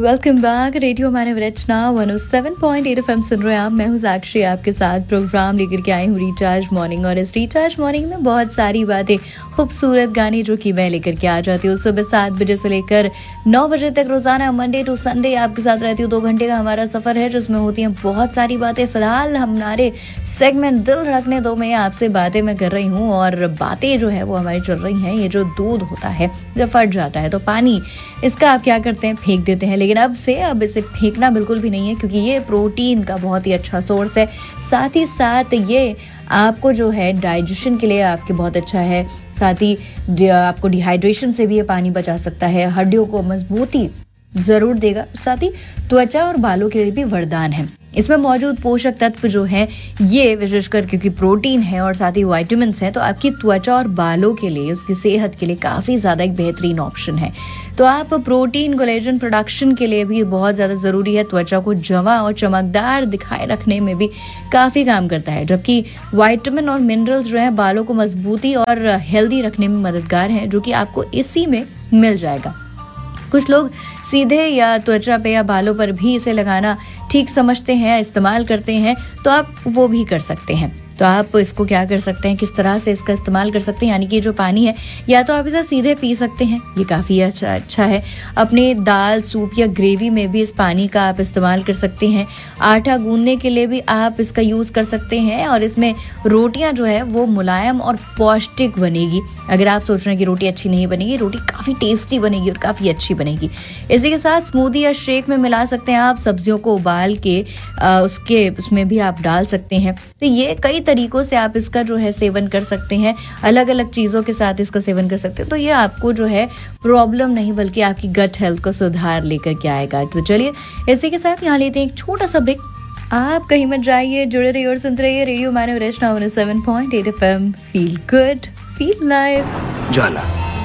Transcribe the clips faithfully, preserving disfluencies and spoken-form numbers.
Welcome back. Radio मानव रचना one O seven point eight FM सुन रहे हैं आप। मैं हूँ साक्षी, आपके साथ प्रोग्राम लेकर के आई हूँ रिचार्ज मॉर्निंग। और इस रिचार्ज मॉर्निंग में बहुत सारी बातें, खूबसूरत गाने जो कि मैं लेकर के आ जाती हूँ सुबह सात बजे से लेकर नौ बजे तक रोजाना मंडे टू संडे आपके साथ रहती हूँ। दो घंटे का हमारा सफर है जिसमें होती हैं बहुत सारी बातें। फिलहाल हमारे सेगमेंट दिल रखने दो में आपसे बातें मैं कर रही हूँ, और बातें जो है वो हमारी चल रही हैं। ये जो दूध होता है जब फट जाता है तो पानी इसका आप क्या करते हैं, फेंक देते हैं। लेकिन अब से अब इसे फेंकना बिल्कुल भी नहीं है, क्योंकि ये प्रोटीन का बहुत ही अच्छा सोर्स है। साथ ही साथ ये आपको जो है डाइजेशन के लिए आपके बहुत अच्छा है। साथ ही आपको डिहाइड्रेशन से भी ये पानी बचा सकता है। हड्डियों को मजबूती जरूर देगा। साथ ही त्वचा और बालों के लिए भी वरदान है। इसमें मौजूद पोषक तत्व जो है ये विशेषकर क्योंकि प्रोटीन है और साथ ही विटामिन्स हैं, तो आपकी त्वचा और बालों के लिए, उसकी सेहत के लिए काफ़ी ज़्यादा एक बेहतरीन ऑप्शन है। तो आप प्रोटीन कोलेजन प्रोडक्शन के लिए भी बहुत ज़्यादा ज़रूरी है। त्वचा को जमा और चमकदार दिखाए रखने में भी काफ़ी काम करता है। जबकि विटामिन और मिनरल्स जो है बालों को मजबूती और हेल्दी रखने में मददगार हैं, जो कि आपको इसी में मिल जाएगा। कुछ लोग सीधे या त्वचा पे या बालों पर भी इसे लगाना ठीक समझते हैं, इस्तेमाल करते हैं, तो आप वो भी कर सकते हैं। तो आप इसको क्या कर सकते हैं, किस तरह से इसका इस्तेमाल कर सकते हैं, यानी कि जो पानी है या तो आप इसे सीधे पी सकते हैं, ये काफ़ी अच्छा अच्छा है। अपने दाल, सूप या ग्रेवी में भी इस पानी का आप इस्तेमाल कर सकते हैं। आटा गूंदने के लिए भी आप इसका यूज़ कर सकते हैं, और इसमें रोटियां जो है वो मुलायम और पौष्टिक बनेगी। अगर आप सोच रहे हैं कि रोटी अच्छी नहीं बनेगी, रोटी काफ़ी टेस्टी बनेगी और काफ़ी अच्छी बनेगी। इसी के साथ स्मूदी या शेक में मिला सकते हैं आप। सब्जियों को उबाल के आ, उसके उसमें भी आप डाल सकते हैं। तो ये कई तरीकों से आप इसका जो है सेवन कर सकते हैं। अलग अलग चीज़ों के साथ इसका सेवन कर सकते हैं। तो ये आपको जो है प्रॉब्लम नहीं बल्कि आपकी गट हेल्थ को सुधार लेकर के आएगा। तो चलिए इसी के साथ यहाँ लेते हैं एक छोटा सा ब्रेक। आप कहीं मत जाइए, जुड़े रहिए और सुनते रहिए रेडियो मानव रचना one O seven point eight FM. Feel good, feel live. ज्वाला,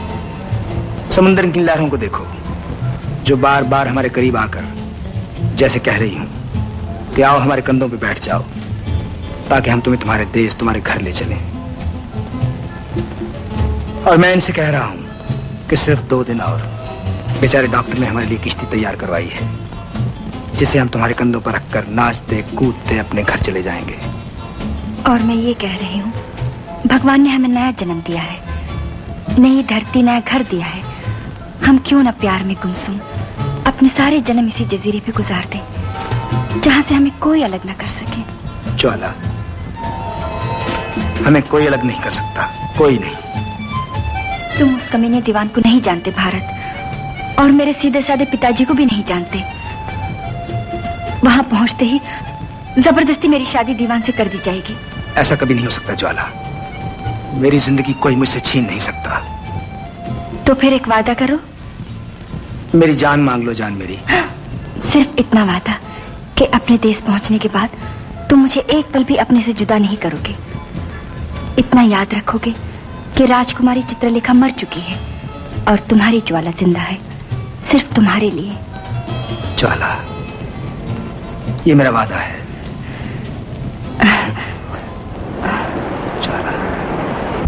समुद्र की लहरों को देखो जो बार बार हमारे करीब आकर जैसे कह रही हूं कि आओ हमारे कंधों पे बैठ जाओ, ताकि हम तुम्हें तुम्हारे देश, तुम्हारे घर ले चलें। और मैं इनसे कह रहा हूं कि सिर्फ दो दिन और। बेचारे डॉक्टर ने हमारे लिए किश्ती तैयार करवाई है, जिसे हम तुम्हारे कंधों पर रखकर नाचते कूदते अपने घर चले जाएंगे। और मैं ये कह रही हूँ, भगवान ने हमें नया जन्म दिया है, नई धरती, नया घर दिया है। हम क्यों न प्यार में गुमसुम अपने सारे जन्म इसी जजीरे पे गुजार दें, जहाँ से हमें कोई अलग न कर सके। ज्वाला, हमें कोई अलग नहीं कर सकता, कोई नहीं। तुम उस कमीने दीवान को नहीं जानते भारत, और मेरे सीधे साधे पिताजी को भी नहीं जानते। वहां पहुंचते ही जबरदस्ती मेरी शादी दीवान से कर दी जाएगी। ऐसा कभी नहीं हो सकता ज्वाला। मेरी जिंदगी कोई मुझसे छीन नहीं सकता। तो फिर एक वादा करो। मेरी जान मांग लो, जान मेरी। सिर्फ इतना वादा कि अपने देश पहुंचने के बाद तुम मुझे एक पल भी अपने से जुदा नहीं करोगे। इतना याद रखोगे कि राजकुमारी चित्रलेखा मर चुकी है और तुम्हारी ज्वाला जिंदा है, सिर्फ तुम्हारे लिए। ज्वाला, ये मेरा वादा है। ज्वाला।